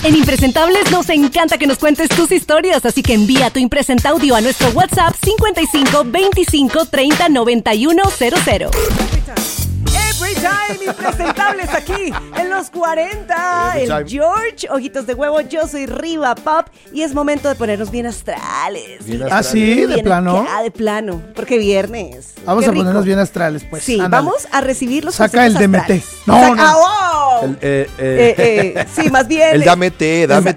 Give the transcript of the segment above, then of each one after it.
En Impresentables nos encanta que nos cuentes tus historias, así que envía tu impresentaudio a nuestro WhatsApp 55 25 30 91 00. Every time, Impresentables aquí en los 40. El George, Ojitos de Huevo, yo soy Riva Pop y es momento de ponernos bien astrales. ¿Ah, sí? ¿De plano? De plano, porque viernes. Vamos a ponernos bien astrales, pues. Sí, ándale. Vamos a recibir los Saca el DMT. astrales. No. ¡Oh! Sí, más bien. El dame té. Dame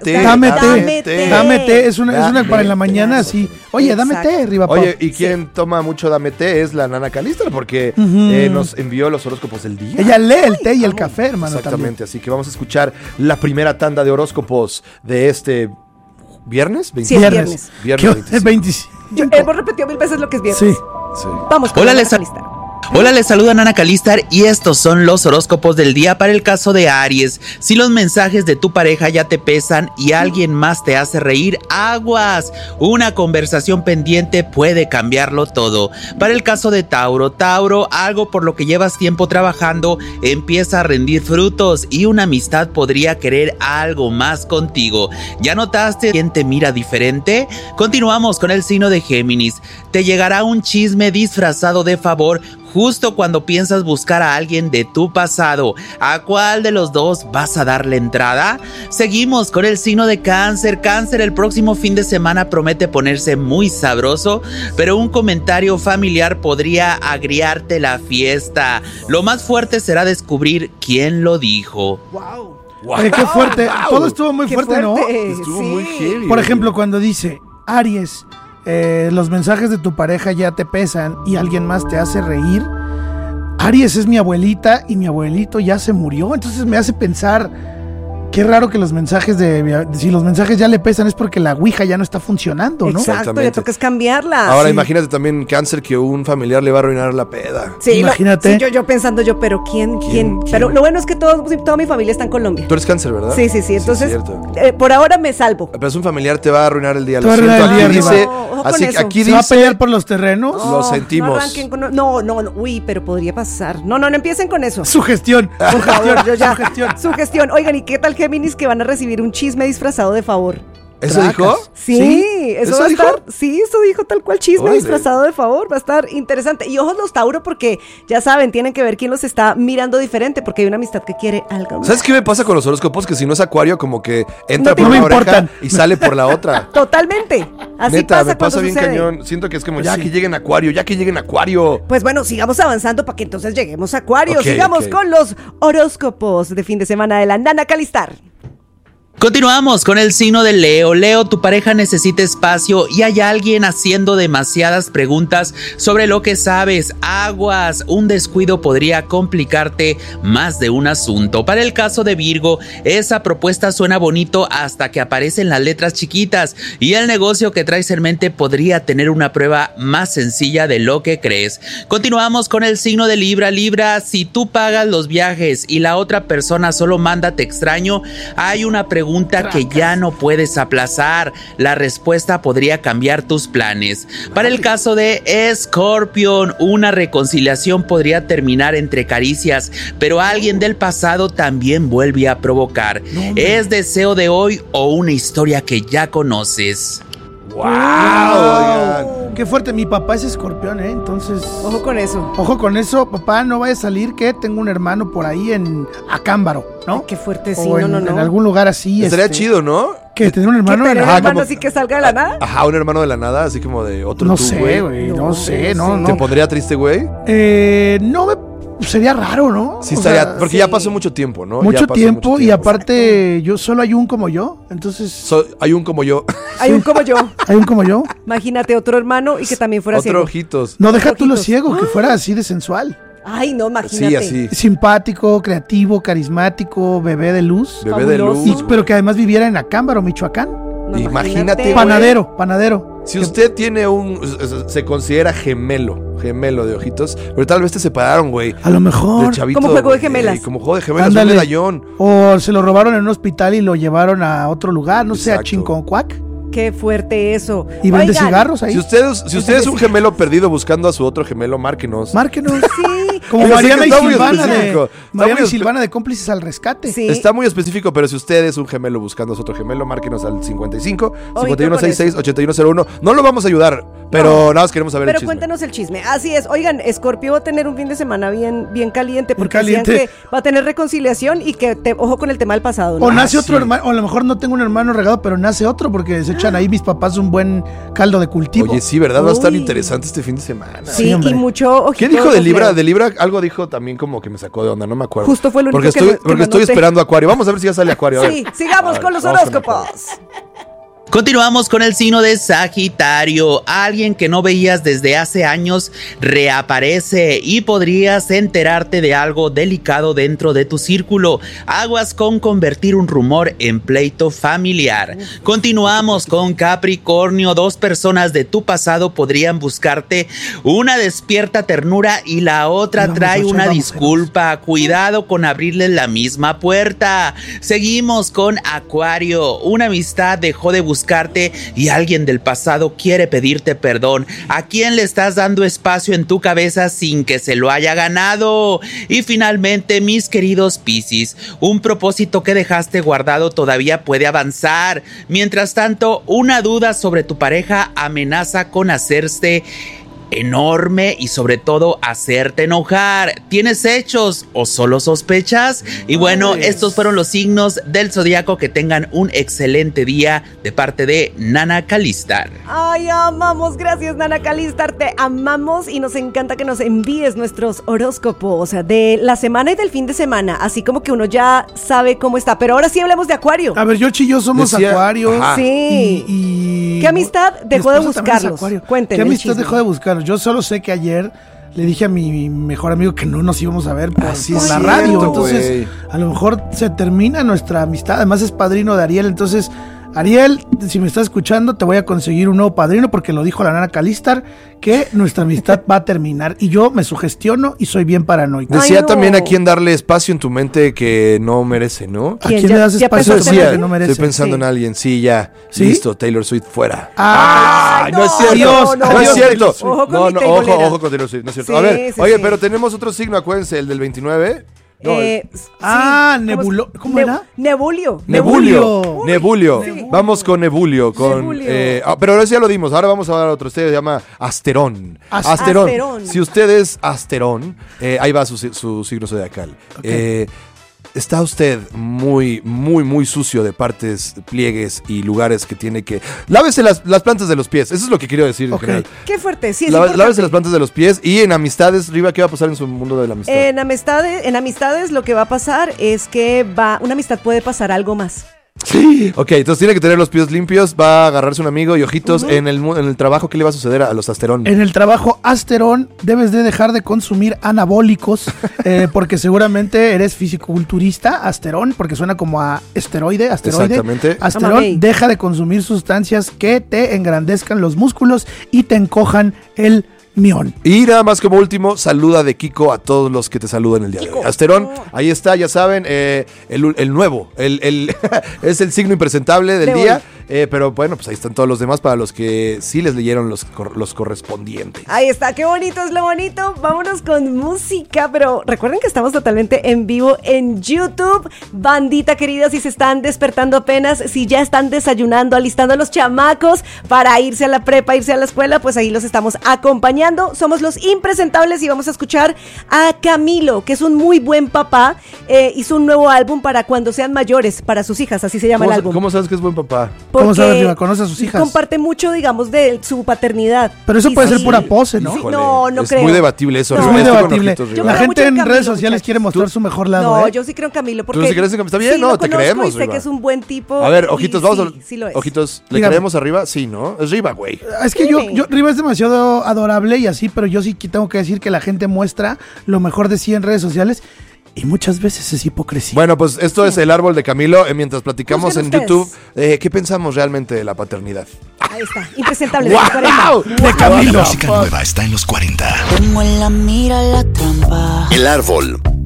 té. Es una para en la mañana, sí. Oye, dame té, Riva Pop. Oye, ¿y quién toma mucho dame té? Es la Nana Calistar, porque nos envió los horóscopos del día. Ella lee el té y el café, hermano. Exactamente, también. así que vamos a escuchar la primera tanda de horóscopos de este ¿viernes? Sí, es viernes. Es 25. Hemos repetido 1000 veces lo que es viernes. Sí. Vamos con la Calistar. Hola, les saluda Nana Calistar y estos son los horóscopos del día para el caso de Aries. Si los mensajes de tu pareja ya te pesan y alguien más te hace reír, aguas. Una conversación pendiente puede cambiarlo todo. Para el caso de Tauro, algo por lo que llevas tiempo trabajando empieza a rendir frutos y una amistad podría querer algo más contigo. ¿Ya notaste quién te mira diferente? Continuamos con el signo de Géminis. Te llegará un chisme disfrazado de favor justo cuando piensas buscar a alguien de tu pasado. ¿A cuál de los dos vas a darle entrada? Seguimos con el signo de Cáncer. Cáncer, el próximo fin de semana promete ponerse muy sabroso, pero un comentario familiar podría agriarte la fiesta. Lo más fuerte será descubrir quién lo dijo. ¡Wow! Qué fuerte. Todo estuvo muy fuerte, ¿no? Estuvo muy heavy. Por ejemplo, cuando dice, Aries, los mensajes de tu pareja ya te pesan y alguien más te hace reír. Aries es mi abuelita y mi abuelito ya se murió, entonces me hace pensar, qué raro que los mensajes si los mensajes ya le pesan es porque la ouija ya no está funcionando, ¿no? Exacto, le toca cambiarla. Ahora imagínate también Cáncer, que un familiar le va a arruinar la peda. Sí, imagínate. Yo pensando pero ¿quién? Pero lo bueno es que toda mi familia está en Colombia. Tú eres Cáncer, ¿verdad? Sí, entonces sí, por ahora me salvo. Pero es un familiar, te va a arruinar el día. Te va a arruinar el día, dice, así aquí ¿se va a pelear por los terrenos? Lo sentimos. No, uy, pero podría pasar. No empiecen con eso. Sugestión. Por favor, Sugestión. Oigan, ¿y qué tal Géminis que van a recibir un chisme disfrazado de favor? ¿Eso dijo? Sí, eso va a estar. Sí, eso dijo tal cual, chisme disfrazado de favor. Va a estar interesante. Y ojos los Tauro, porque ya saben, tienen que ver quién los está mirando diferente, porque hay una amistad que quiere algo más. ¿Sabes qué me pasa con los horóscopos? Que si no es Acuario, como que entra por no una me oreja importan. y sale por la otra. Totalmente. Así Neta, pasa me pasa cuando bien sucede. cañón. Siento que es como, que lleguen a Acuario. Pues bueno, sigamos avanzando para que entonces lleguemos a Acuario. Okay, sigamos con los horóscopos de fin de semana de la Nana Calistar. Continuamos con el signo de Leo. Leo, tu pareja necesita espacio y hay alguien haciendo demasiadas preguntas sobre lo que sabes. Aguas, un descuido podría complicarte más de un asunto. Para el caso de Virgo, esa propuesta suena bonito hasta que aparecen las letras chiquitas y el negocio que traes en mente podría tener una prueba más sencilla de lo que crees. Continuamos con el signo de Libra. Libra, si tú pagas los viajes y la otra persona solo manda te extraño, hay una pregunta que ya no puedes aplazar. La respuesta podría cambiar tus planes. Para el caso de Escorpión, una reconciliación podría terminar entre caricias, pero alguien del pasado también vuelve a provocar. ¿Es deseo de hoy o una historia que ya conoces? ¡Wow! Qué fuerte, mi papá es escorpión, entonces... Ojo con eso. Ojo con eso, papá, no vaya a salir que tengo un hermano por ahí en Acámbaro, ¿no? Ay, qué fuerte, sí, o en algún lugar así. Estaría chido, ¿no? ¿Qué? ¿Tener un hermano? ¿Tener un hermano así que salga de la nada? Ajá, un hermano de la nada, así como de otro no tú, sé, güey, no sé. ¿Te pondría triste, güey? Sería raro, ¿no? Sí, estaría, porque ya pasó mucho tiempo, ¿no? Mucho tiempo y aparte solo hay un como yo, entonces... hay un como yo. Hay un como yo. Hay un como yo. Imagínate otro hermano y que también fuera ciego. Otro ojitos. No, deja tú lo ciego, que fuera así de sensual. Ay, no, imagínate. Sí, así. Simpático, creativo, carismático, bebé de luz. Bebé de luz. Pero que además viviera en Acámbaro, Michoacán. No, imagínate. Panadero. Si usted tiene se considera gemelo de ojitos, pero tal vez te separaron, güey. A lo mejor. Como juego de gemelas. Como juego de gemelas, ándale. un medallón. O se lo robaron en un hospital y lo llevaron a otro lugar, no sé, a Chinconcuac. Qué fuerte eso. Y vende cigarros ahí. Si usted es un gemelo perdido buscando a su otro gemelo, márquenos. Sí. Como Mariana y Silvana Silvana de Cómplices al Rescate. Sí. Está muy específico, pero si usted es un gemelo buscando a su otro gemelo, márquenos al 55 5166 8101. No lo vamos a ayudar, pero nada más queremos saber el Pero chisme. cuéntanos el chisme. Así es. Oigan, Scorpio va a tener un fin de semana bien caliente, porque Muy caliente. decían que va a tener reconciliación y que ojo con el tema del pasado, ¿no? O nace otro hermano, o a lo mejor no tengo un hermano regado, pero nace otro, porque se echan ahí mis papás un buen caldo de cultivo. Oye, sí, ¿verdad? Va a estar Uy. interesante este fin de semana. Sí, hombre. y mucho ojito. ¿Qué dijo de Libra? Leo. De Libra algo dijo también como que me sacó de onda, no me acuerdo. Justo fue lo único porque que estoy, no- porque que estoy noté. esperando Acuario. Vamos a ver si ya sale Acuario. A ver. Sí, sigamos con los Vamos con Acuario. horóscopos. Continuamos con el signo de Sagitario. Alguien que no veías desde hace años reaparece y podrías enterarte de algo delicado dentro de tu círculo. Aguas con convertir un rumor en pleito familiar. Continuamos con Capricornio. Dos personas de tu pasado podrían buscarte una despierta ternura y la otra trae una disculpa. Cuidado con abrirle la misma puerta. Seguimos con Acuario. Una amistad dejó de buscarte y alguien del pasado quiere pedirte perdón. ¿A quién le estás dando espacio en tu cabeza sin que se lo haya ganado? Y finalmente, mis queridos Piscis, un propósito que dejaste guardado todavía puede avanzar. Mientras tanto, una duda sobre tu pareja amenaza con hacerse enorme y sobre todo hacerte enojar. ¿Tienes hechos o solo sospechas? Y bueno, estos fueron los signos del zodiaco. Que tengan un excelente día de parte de Nana Calistar. Ay, amamos, gracias Nana Calistar, te amamos y nos encanta que nos envíes nuestros horóscopos de la semana y del fin de semana, así como que uno ya sabe cómo está, pero ahora sí hablemos de Acuario. A ver, Yochi y yo somos Decía- Acuarios. Ajá. Sí. Y ¿Qué amistad dejó mi de esposa también es buscarlos? Acuario. Cuéntenme ¿Qué el amistad chisme. dejó de buscarlos? Yo solo sé que ayer le dije a mi mejor amigo que no nos íbamos a ver por, sí por es la cierto, radio. Entonces, güey. a lo mejor se termina nuestra amistad. Además, es padrino de Ariel. Entonces, Ariel, si me estás escuchando, te voy a conseguir un nuevo padrino, porque lo dijo la Nana Calistar, que nuestra amistad va a terminar. Y yo me sugestiono y soy bien paranoico. Ay, Decía no. también a quién darle espacio en tu mente que no merece, ¿no? ¿A ¿Quién? quién ¿Ya- le das ya espacio a tu pensaste mente en que alguien? no merece? Estoy pensando Sí. en alguien, sí, ya. ¿Sí? Listo, Taylor Swift fuera. ¡Ay, no es cierto. Adiós, no adiós, es cierto. Taylor Swift. Ojo con No, mi no, teibolera. ojo con Taylor Swift, no es cierto. Sí, A ver, sí, oye, sí. pero tenemos otro signo, acuérdense, el del 29. No, ¿Cómo era? Nebulio. Nebulio. Uy, Nebulio. Nebulio. Vamos con Nebulio. Nebulio. Pero ahora sí ya lo dimos. Ahora vamos a dar otro. Este se llama Asterón. Asterón. Asterón. Si usted es Asterón, ahí va su signo zodiacal. Está usted muy, muy, muy sucio de partes, pliegues y lugares que tiene que... Lávese las plantas de los pies. Eso es lo que quiero decir en general. Qué fuerte, sí, es Lávese importante. las plantas de los pies. Y en amistades, Riva, ¿qué va a pasar en su mundo de la amistad? En amistades lo que va a pasar es que una amistad puede pasar algo más. Sí. Ok, entonces tiene que tener los pies limpios, va a agarrarse un amigo y ojitos en el trabajo. ¿Qué le va a suceder a los Asterón? En el trabajo Asterón debes de dejar de consumir anabólicos, porque seguramente eres fisicoculturista, Asterón, porque suena como a asteroide. Exactamente. Asterón, Mamey. deja de consumir sustancias que te engrandezcan los músculos y te encojan el mión. Y nada más como último, saluda de Kiko a todos los que te saludan el día de hoy. Asterón, ahí está, ya saben, el nuevo, es el signo impresentable del De día, pero bueno, pues ahí están todos los demás para los que sí les leyeron los correspondientes. Ahí está, qué bonito es lo bonito. Vámonos con música, pero recuerden que estamos totalmente en vivo en YouTube. Bandita querida, si se están despertando apenas, si ya están desayunando, alistando a los chamacos para irse a la prepa, irse a la escuela, pues ahí los estamos acompañando. Somos los impresentables y vamos a escuchar a Camilo, que es un muy buen papá. Hizo un nuevo álbum para cuando sean mayores, para sus hijas, así se llama el álbum. ¿Cómo sabes que es buen papá? ¿Cómo Porque sabes, Riva? ¿Conoce a sus hijas? Comparte mucho, digamos, de su paternidad. Pero eso Y puede ser sí. pura pose, ¿no? Sí, Híjole, no es creo. muy debatible eso. No. Es Riva, muy estoy con debatible. ojitos, Yo Riva. La creo gente mucho en en Camilo, redes sociales muchachos. quiere mostrar su mejor lado, No, ¿eh? yo sí creo en Camilo porque ¿Tú sí crees en Camilo? Está bien, sí, no, lo te conozco creemos, y sé Riva. que es un buen tipo. A ver, y ojitos, sí, vamos sí lo es. ojitos, ¿le Dígame. creemos arriba? Sí, ¿no? Es Riva, güey. Es que Riva es demasiado adorable y así, pero yo sí que tengo que decir que la gente muestra lo mejor de sí en redes sociales y muchas veces es hipocresía. Bueno, pues esto es el árbol de Camilo. Mientras platicamos Juzguen en ustedes. YouTube, ¿qué pensamos realmente de la paternidad? Ahí está, impresentable. ¡Wow! de Camilo. La música nueva está en los 40. Tengo en la mira la trampa. El árbol